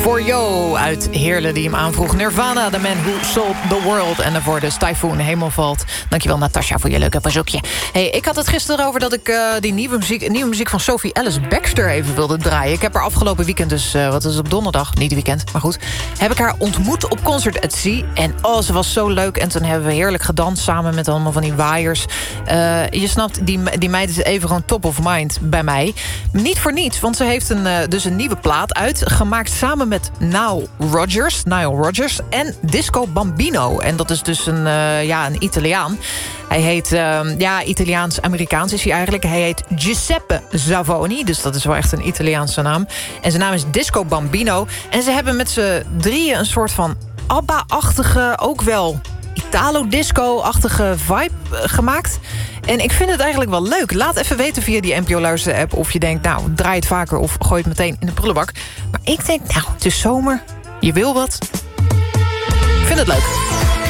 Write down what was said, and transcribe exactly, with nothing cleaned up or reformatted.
For You uit Heerlen die hem aanvroeg. Nirvana, The Man Who Sold the World. En daarvoor de Typhoon Hemel valt. Dankjewel Natasja voor je leuke verzoekje. Hey, ik had het gisteren over dat ik uh, die nieuwe muziek, nieuwe muziek van Sophie Ellis Bextor even wilde draaien. Ik heb haar afgelopen weekend, dus uh, wat is het, op donderdag, niet weekend, maar goed, heb ik haar ontmoet op Concert at Sea. En oh, ze was zo leuk. En toen hebben we heerlijk gedanst samen met allemaal van die waaiers. Uh, je snapt, die, die meid is even gewoon top of mind bij mij. Niet voor niets, want ze heeft een, uh, dus een nieuwe plaat uit, gemaakt samen met Nile Rodgers, Nile Rodgers en Disco Bambino. En dat is dus een, uh, ja, een Italiaan. Hij heet, uh, ja, Italiaans-Amerikaans is hij eigenlijk. Hij heet Giuseppe Zavoni, dus dat is wel echt een Italiaanse naam. En zijn naam is Disco Bambino. En ze hebben met z'n drieën een soort van ABBA-achtige, ook wel Italo-disco-achtige vibe uh, gemaakt. En ik vind het eigenlijk wel leuk. Laat even weten via die N P O Luister-app of je denkt, nou, draai het vaker of gooi het meteen in de prullenbak. Maar ik denk, nou, het is zomer, je wil wat. Ik vind het leuk.